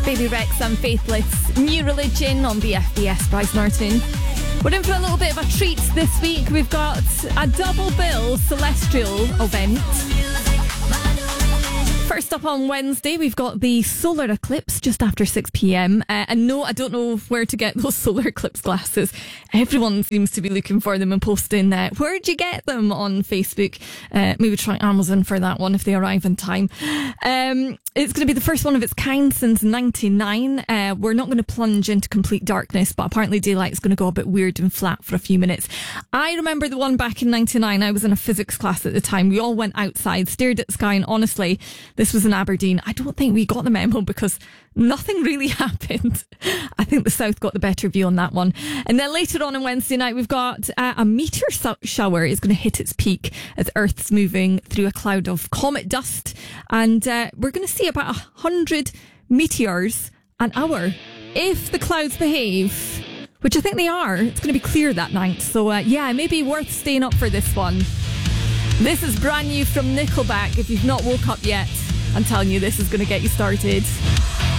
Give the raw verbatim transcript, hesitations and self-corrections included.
Baby Rex and Faithless, New Religion on B F B S, Bryce Norton. We're in for a little bit of a treat this week. We've got a double bill celestial event. First up on Wednesday, we've got the solar eclipse just after six p.m. Uh, and no, I don't know where to get those solar eclipse glasses. Everyone seems to be looking for them and posting, uh, where'd you get them on Facebook? Uh, maybe try Amazon for that one if they arrive in time. Um, it's going to be the first one of its kind since ninety-nine. Uh, we're not going to plunge into complete darkness, but apparently daylight is going to go a bit weird and flat for a few minutes. I remember the one back in ninety-nine. I was in a physics class at the time. We all went outside, stared at the sky, and honestly, this was in Aberdeen. I don't think we got the memo because nothing really happened. I think the South got the better view on that one. And then later on on Wednesday night, we've got uh, a meteor so- shower is going to hit its peak as Earth's moving through a cloud of comet dust. And uh, we're going to see about a hundred meteors an hour if the clouds behave, which I think they are. It's going to be clear that night. So uh, yeah, maybe worth staying up for this one. This is brand new from Nickelback. If you've not woke up yet, I'm telling you, this is going to get you started.